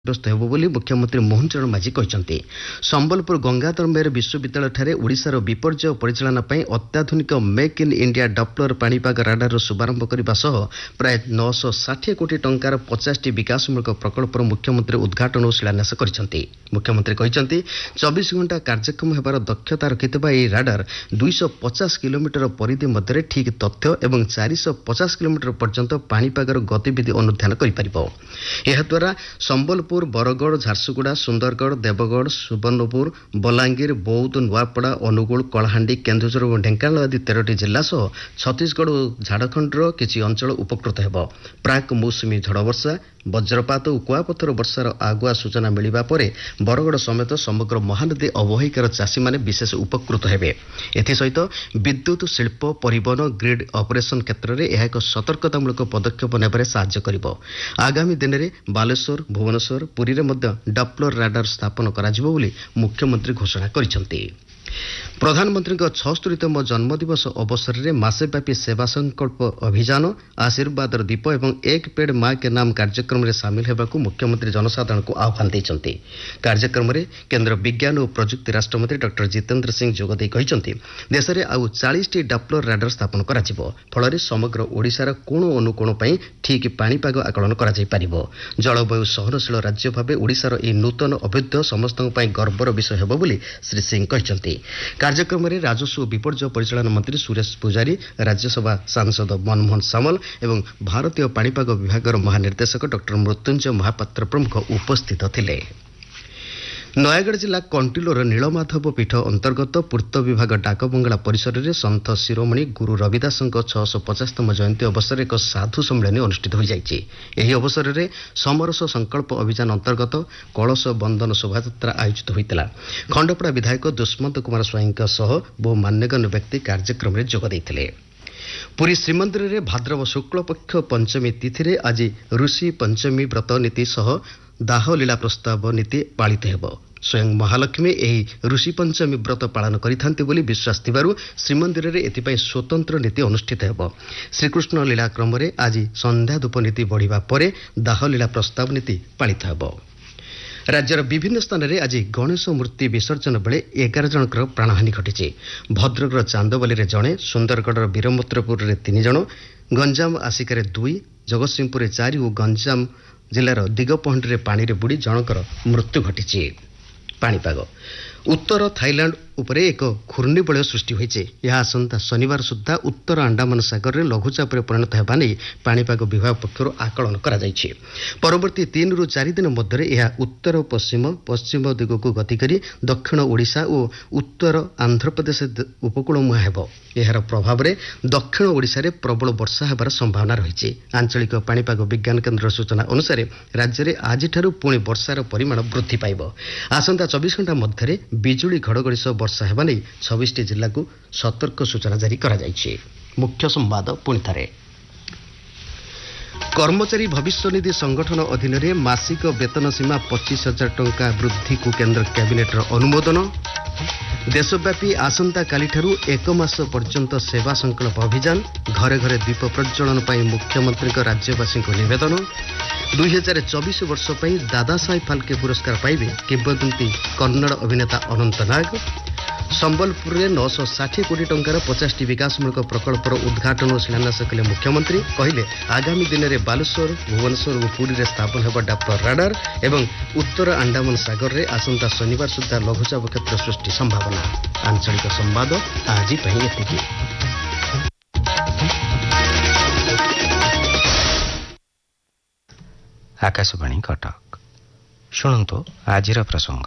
ବ୍ୟସ୍ତ ହେବ ବୋଲି ମୁଖ୍ୟମନ୍ତ୍ରୀ ମୋହନ ଚରଣ ମାଝୀ କହିଛନ୍ତି। ସମ୍ବଲପୁର ଗଙ୍ଗାଧର ମେହେର ବିଶ୍ୱବିଦ୍ୟାଳୟଠାରେ ଓଡ଼ିଶାର ବିପର୍ଯ୍ୟୟ ପରିଚାଳନା ପାଇଁ ଅତ୍ୟାଧୁନିକ ମେକ୍ ଇନ୍ ଇଣ୍ଡିଆ ଡପ୍ଲର ପାଣିପାଗ ରାଡାରର ଶୁଭାରମ୍ଭ କରିବା ସହ ପ୍ରାୟ 960 କୋଟି ଟଙ୍କାର 50ଟି ବିକାଶମୂଳକ ପ୍ରକଳ୍ପର ମୁଖ୍ୟମନ୍ତ୍ରୀ ଉଦ୍ଘାଟନ ଓ ଶିଳାନ୍ୟାସ କରିଛନ୍ତି। ମୁଖ୍ୟମନ୍ତ୍ରୀ କହିଛନ୍ତି 24 ଘଣ୍ଟା କାର୍ଯ୍ୟକ୍ଷମ ହେବାର ଦକ୍ଷତା ରଖିଥିବା ଏହି ରାଡାର 250 କିଲୋମିଟର ପରିଧି ମଧ୍ୟରେ ଠିକ୍ ତଥ୍ୟ ଏବଂ 450 କିଲୋମିଟର ପର୍ଯ୍ୟନ୍ତ ପାଣିପାଗର ଗତିବିଧି ଅନୁଧ୍ୟାନ କରିପାରିବ। ଏହାଦ୍ୱାରା ସମ୍ବଲପୁର, ବରଗଡ଼, ଝାରସୁଗୁଡ଼ା, ସୁନ୍ଦରଗଡ଼, ଦେବଗଡ଼, ସୁବର୍ଣ୍ଣପୁର, ବଲାଙ୍ଗୀର, ବୌଦ୍ଧ, ନୂଆପଡ଼ା, ଅନୁଗୁଳ, କଳାହାଣ୍ଡି, କେନ୍ଦୁଝର ଏବଂ ଢେଙ୍କାନାଳ ଆଦି 13ଟି ଜିଲ୍ଲା ସହ ଛତିଶଗଡ଼ ଓ ଝାଡ଼ଖଣ୍ଡର କିଛି ଅଞ୍ଚଳ ଉପକୃତ ହେବ। ପ୍ରାକ୍ ମୌସୁମୀ ଝଡ଼ ବର୍ଷା, ବଜ୍ରପାତ ଓ କୁଆପଥର ବର୍ଷାର ଆଗୁଆ ସୂଚନା ମିଳିବା ପରେ ବରଗଡ଼ ସମେତ ସମଗ୍ର ମହାନଦୀ ଅବବାହିକାର ଚାଷୀମାନେ ବିଶେଷ ଉପକୃତ ହେବେ। ଏଥିସହିତ ବିଦ୍ୟୁତ୍, ଶିଳ୍ପ, ପରିବହନ, ଗ୍ରିଡ୍ ଅପରେସନ କ୍ଷେତ୍ରରେ ଏହା ଏକ ସତର୍କତାମୂଳକ ପଦକ୍ଷେପ ନେବାରେ ସାହାଯ୍ୟ କରିବ। ଆଗାମୀ ଦିନରେ ବାଲେଶ୍ୱର, ଭୁବନେଶ୍ୱର, ପୁରୀରେ ମଧ୍ୟ ଡପ୍ଲର ରାଡାର ସ୍ଥାପନ କରାଯିବ ବୋଲି ମୁଖ୍ୟମନ୍ତ୍ରୀ ଘୋଷଣା କରିଛନ୍ତି। ପ୍ରଧାନମନ୍ତ୍ରୀଙ୍କ 76ତମ ଜନ୍ମଦିବସ ଅବସରରେ ମାସେବ୍ୟାପୀ ସେବା ସଂକଳ୍ପ ଅଭିଯାନ, ଆଶୀର୍ବାଦର ଦୀପ ଏବଂ ଏକ ପେଡ୍ ମା କେ ନାମ କାର୍ଯ୍ୟକ୍ରମରେ ସାମିଲ ହେବାକୁ ମୁଖ୍ୟମନ୍ତ୍ରୀ ଜନସାଧାରଣଙ୍କୁ ଆହ୍ୱାନ ଦେଇଛନ୍ତି। କାର୍ଯ୍ୟକ୍ରମରେ କେନ୍ଦ୍ର ବିଜ୍ଞାନ ଓ ପ୍ରଯୁକ୍ତି ରାଷ୍ଟ୍ରମନ୍ତ୍ରୀ ଡକ୍ଟର ଜିତେନ୍ଦ୍ର ସିଂ ଯୋଗଦେଇ କହିଛନ୍ତି, ଦେଶରେ ଆଉ 40ଟି ଡପ୍ଲର ରାଡାର ସ୍ଥାପନ କରାଯିବ। ଫଳରେ ସମଗ୍ର ଓଡ଼ିଶାର କୋଣ ଅନୁକୋଣ ପାଇଁ ଠିକ୍ ପାଣିପାଗ ଆକଳନ କରାଯାଇପାରିବ। ଜଳବାୟୁ ସହନଶୀଳ ରାଜ୍ୟ ଭାବେ ଓଡ଼ିଶାର ଏହି ନୂତନ ଅଭ୍ୟୁଦୟ ସମସ୍ତଙ୍କ ପାଇଁ ଗର୍ବର ବିଷୟ ହେବ ବୋଲି ଶ୍ରୀ ସିଂ କହିଛନ୍ତି। କାର୍ଯ୍ୟକ୍ରମରେ ରାଜସ୍ୱ ଓ ବିପର୍ଯ୍ୟୟ ପରିଚାଳନା ମନ୍ତ୍ରୀ ସୁରେଶ ପୂଜାରୀ, ରାଜ୍ୟସଭା ସାଂସଦ ମନମୋହନ ସାମଲ ଏବଂ ଭାରତୀୟ ପାଣିପାଗ ବିଭାଗର ମହାନିର୍ଦ୍ଦେଶକ ଡକ୍ଟର ମୃତ୍ୟୁଞ୍ଜୟ ମହାପାତ୍ର ପ୍ରମୁଖ ଉପସ୍ଥିତ ଥିଲେ। ନୟାଗଡ଼ ଜିଲ୍ଲା କଣ୍ଟିଲୋର ନୀଳମାଧବ ପୀଠ ଅନ୍ତର୍ଗତ ପୂର୍ତ୍ତ ବିଭାଗ ଡାକବଙ୍ଗଳା ପରିସରରେ ସନ୍ଥ ଶିରୋମଣି ଗୁରୁ ରବିଦାସଙ୍କ 650ତମ ଜୟନ୍ତୀ ଅବସରରେ ଏକ ସାଧୁ ସମ୍ମିଳନୀ ଅନୁଷ୍ଠିତ ହୋଇଯାଇଛି। ଏହି ଅବସରରେ ସମରସ ସଂକଳ୍ପ ଅଭିଯାନ ଅନ୍ତର୍ଗତ କଳସ ବନ୍ଦନ ଶୋଭାଯାତ୍ରା ଆୟୋଜିତ ହୋଇଥିଲା। ଖଣ୍ଡପଡ଼ା ବିଧାୟକ ଦୁଷ୍ମନ୍ତ କୁମାର ସ୍ୱାଇଁଙ୍କ ସହ ବହୁ ମାନ୍ୟଗଣ୍ୟ ବ୍ୟକ୍ତି କାର୍ଯ୍ୟକ୍ରମରେ ଯୋଗ ଦେଇଥିଲେ। ପୁରୀ ଶ୍ରୀମନ୍ଦିରରେ ଭାଦ୍ରବ ଶୁକ୍ଳପକ୍ଷ ପଞ୍ଚମୀ ତିଥିରେ ଆଜି ଋଷି ପଞ୍ଚମୀ ବ୍ରତ ନୀତି ସହ ଦାହ ଲୀଳା ପ୍ରସ୍ତାବ ନୀତି ପାଳିତ ହେବ। ସ୍ୱୟଂ ମହାଲକ୍ଷ୍ମୀ ଏହି ଋଷି ପଞ୍ଚମୀ ବ୍ରତ ପାଳନ କରିଥାନ୍ତି ବୋଲି ବିଶ୍ୱାସ ଥିବାରୁ ଶ୍ରୀମନ୍ଦିରରେ ଏଥିପାଇଁ ସ୍ୱତନ୍ତ୍ର ନୀତି ଅନୁଷ୍ଠିତ ହେବ। ଶ୍ରୀକୃଷ୍ଣ ଲୀଳା କ୍ରମରେ ଆଜି ସନ୍ଧ୍ୟା ଧୂପ ନୀତି ବଢ଼ିବା ପରେ ଦାହ ଲୀଳା ପ୍ରସ୍ତାବ ନୀତି ପାଳିତ ହେବ। ରାଜ୍ୟର ବିଭିନ୍ନ ସ୍ଥାନରେ ଆଜି ଗଣେଶ ମୂର୍ତ୍ତି ବିସର୍ଜନ ବେଳେ 11 ଜଣଙ୍କର ପ୍ରାଣହାନୀ ଘଟିଛି। ଭଦ୍ରକର ଚାନ୍ଦବାଲିରେ ଜଣେ, ସୁନ୍ଦରଗଡ଼ର ବୀରମତ୍ରପୁରରେ 3 ଜଣ, ଗଞ୍ଜାମ ଆସିକାରେ 2, ଜଗତସିଂହପୁରରେ 4 ଓ ଗଞ୍ଜାମ ଜିଲ୍ଲାର ଦିଗପହଣ୍ଡିରେ ପାଣିରେ ବୁଡ଼ି ଜଣଙ୍କର ମୃତ୍ୟୁ ଘଟିଛି। ପାଣିପାଗ ଉତ୍ତର ଥାଇଲାଣ୍ଡ ଉପରେ ଏକ ଘୂର୍ଣ୍ଣିବଳୟ ସୃଷ୍ଟି ହୋଇଛି। ଏହା ଆସନ୍ତା ଶନିବାର ସୁଦ୍ଧା ଉତ୍ତର ଆଣ୍ଡାମାନ ସାଗରରେ ଲଘୁଚାପରେ ପରିଣତ ହେବା ନେଇ ପାଣିପାଗ ବିଭାଗ ପକ୍ଷରୁ ଆକଳନ କରାଯାଇଛି। ପରବର୍ତ୍ତୀ 3ରୁ 4 ଦିନ ମଧ୍ୟରେ ଏହା ଉତ୍ତର ପଶ୍ଚିମ ଦିଗକୁ ଗତି କରି ଦକ୍ଷିଣ ଓଡ଼ିଶା ଓ ଉତ୍ତର ଆନ୍ଧ୍ରପ୍ରଦେଶ ଉପକୂଳ ମୁହାଁ ହେବ। ଏହାର ପ୍ରଭାବରେ ଦକ୍ଷିଣ ଓଡ଼ିଶାରେ ପ୍ରବଳ ବର୍ଷା ହେବାର ସମ୍ଭାବନା ରହିଛି। ଆଞ୍ଚଳିକ ପାଣିପାଗ ବିଜ୍ଞାନ କେନ୍ଦ୍ରର ସୂଚନା ଅନୁସାରେ ରାଜ୍ୟରେ ଆଜିଠାରୁ ପୁଣି ବର୍ଷାର ପରିମାଣ ବୃଦ୍ଧି ପାଇବ। ଆସନ୍ତା 24 ଘଣ୍ଟା ମଧ୍ୟରେ ବିଜୁଳି ଘଡ଼ଘଡ଼ି ସହ ବର୍ଷା ହେବା ନେଇ 26ଟି ଜିଲ୍ଲାକୁ ସତର୍କ ସୂଚନା ଜାରି କରାଯାଇଛି। ମୁଖ୍ୟ ସମ୍ବାଦ ପୁଣିଥରେ। କର୍ମଚାରୀ ଭବିଷ୍ୟନିଧି ସଂଗଠନ ଅଧୀନରେ ମାସିକ ବେତନ ସୀମା 25,000 ଟଙ୍କା ବୃଦ୍ଧିକୁ କେନ୍ଦ୍ର କ୍ୟାବିନେଟ୍ର ଅନୁମୋଦନ। ଦେଶବ୍ୟାପୀ ଆସନ୍ତାକାଲିଠାରୁ 1 ମାସ ପର୍ଯ୍ୟନ୍ତ ସେବା ସଂକଳ୍ପ ଅଭିଯାନ। ଘରେ ଘରେ ଦୀପ ପ୍ରଜ୍ୱଳନ ପାଇଁ ମୁଖ୍ୟମନ୍ତ୍ରୀଙ୍କ ରାଜ୍ୟବାସୀଙ୍କୁ ନିବେଦନ। 2024 ବର୍ଷ ପାଇଁ ଦାଦା ସାହେବ ଫାଲ୍କେ ପୁରସ୍କାର ପାଇବେ କିମ୍ବଦନ୍ତୀ କନ୍ନଡ଼ ଅଭିନେତା ଅନନ୍ତ ନାଗ। ସମ୍ବଲପୁରରେ 960 କୋଟି ଟଙ୍କାର 50ଟି ବିକାଶମୂଳକ ପ୍ରକଳ୍ପର ଉଦ୍ଘାଟନ ଓ ଶିଳାନ୍ୟାସ କଲେ ମୁଖ୍ୟମନ୍ତ୍ରୀ। କହିଲେ ଆଗାମୀ ଦିନରେ ବାଲେଶ୍ୱର, ଭୁବନେଶ୍ୱର ଓ ପୁରୀରେ ସ୍ଥାପନ ହେବ ଡପ୍ଲର ରାଡାର ଏବଂ ଉତ୍ତର ଆଣ୍ଡାମାନ ସାଗରରେ ଆସନ୍ତା ଶନିବାର ସୁଦ୍ଧା ଲଘୁଚାପ କ୍ଷେତ୍ର ସୃଷ୍ଟି ସମ୍ଭାବନା। ଆଞ୍ଚଳିକ ସମ୍ବାଦ ଆଜି ପାଇଁ ଏତିକି। ଆକାଶବାଣୀ କଟକ। ଶୁଣନ୍ତୁ ଆଜିର ପ୍ରସଙ୍ଗ।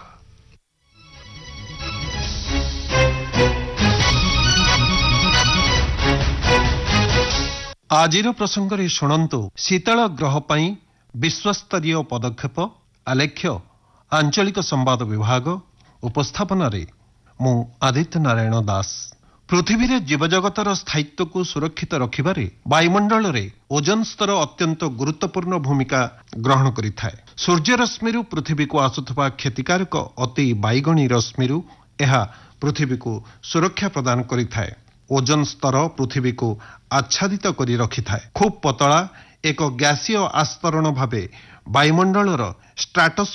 ଆଜିର ପ୍ରସଙ୍ଗରେ ଶୁଣନ୍ତୁ ଶୀତଳ ଗ୍ରହ ପାଇଁ ବିଶ୍ୱସ୍ତରୀୟ ପଦକ୍ଷେପ। ଆଲେଖ୍ୟ ଆଞ୍ଚଳିକ ସମ୍ବାଦ ବିଭାଗ। ଉପସ୍ଥାପନାରେ ମୁଁ ଆଦିତ୍ୟ ନାରାୟଣ ଦାସ। ପୃଥିବୀରେ ଜୀବଜଗତର ସ୍ଥାୟିତ୍ୱକୁ ସୁରକ୍ଷିତ ରଖିବାରେ ବାୟୁମଣ୍ଡଳରେ ଓଜୋନ ସ୍ତର ଅତ୍ୟନ୍ତ ଗୁରୁତ୍ୱପୂର୍ଣ୍ଣ ଭୂମିକା ଗ୍ରହଣ କରିଥାଏ। ସୂର୍ଯ୍ୟରଶ୍ମିରୁ ପୃଥିବୀକୁ ଆସୁଥିବା କ୍ଷତିକାରକ ଅତି ବାଇଗଣୀ ରଶ୍ମିରୁ ଏହା ପୃଥିବୀକୁ ସୁରକ୍ଷା ପ୍ରଦାନ କରିଥାଏ। ଓଜୋନ ସ୍ତର ପୃଥିବୀକୁ ଆଚ୍ଛାଦିତ କରି ରଖିଥାଏ। ଖୁବ୍ ପତଳା ଏକ ଗ୍ୟାସୀୟ ଆସ୍ତରଣ ଭାବେ ବାୟୁମଣ୍ଡଳର